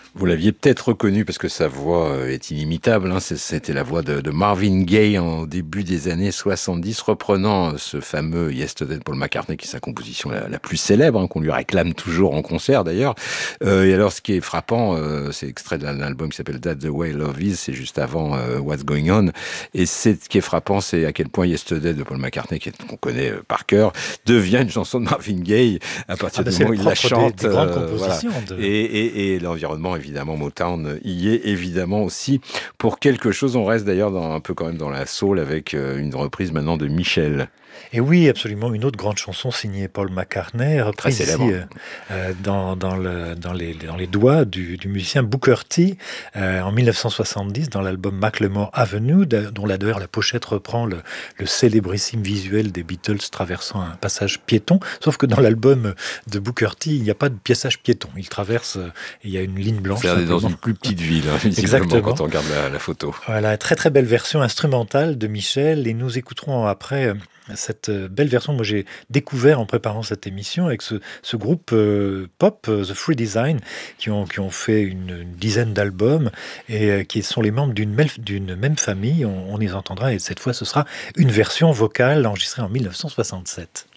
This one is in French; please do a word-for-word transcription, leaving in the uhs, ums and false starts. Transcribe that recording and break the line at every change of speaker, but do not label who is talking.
Vous l'aviez peut-être reconnu parce que sa voix euh, est inimitable, hein. C'est- C'était la voix de, de Marvin Gaye en début des années soixante-dix, reprenant euh, ce fameux Yesterday de Paul McCartney, qui est sa composition la, la plus célèbre, hein, qu'on lui réclame toujours en concert d'ailleurs. Euh, et alors, ce qui est frappant, euh, c'est extrait d'un album qui s'appelle That's the Way Love Is, c'est juste avant euh, What's Going On. Et c'est, ce qui est frappant, c'est à quel point Yesterday de Paul McCartney, qui est- qu'on connaît euh, par cœur, devient une chanson de Marvin Gaye à
Ah
partir
ben
du
c'est
moment
le
où il la
propre des,
chante.
des grandes
Euh, voilà.
compositions. De...
Et, et, et l'environnement, évidemment, Motown y est évidemment aussi pour quelque chose. On reste d'ailleurs dans, un peu quand même dans la soul avec euh, une reprise maintenant de Michel.
Et oui, absolument, une autre grande chanson signée Paul McCartney,
Très
reprise
célèbre.
ici euh, euh, dans, dans, le, dans, les, dans les doigts du, du musicien Booker T euh, en dix-neuf cent soixante-dix dans l'album Macklemore Avenue, de- dont là, d'ailleurs la pochette reprend le, le célébrissime visuel des Beatles traversant un passage piéton, sauf que dans l'album de Booker T, il n'y a pas de passage piéton. Il traverse euh, et il y a une ligne blanche
C'est dans
simplement.
une plus petite ville, hein, visiblement,
Exactement.
quand on regarde la, la photo.
Voilà, très très belle version instrumentale de Michel et nous écouterons après euh, cette euh, belle version que moi j'ai découvert en préparant cette émission avec ce, ce groupe euh, pop, euh, The Free Design, qui ont, qui ont fait une, une dizaine d'albums et euh, qui sont les membres d'une même, d'une même famille. On, on les entendra et cette fois ce sera une version vocale enregistrée en dix-neuf cent soixante-sept.